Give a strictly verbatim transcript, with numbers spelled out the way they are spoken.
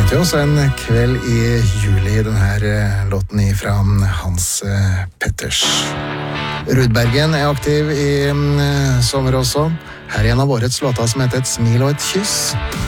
heter jo også En kveld i juli, denne låten fra Hans Petters. Rudbergen er aktiv i sommer også. Her er en av årets låter som heter Et smil og et kyss.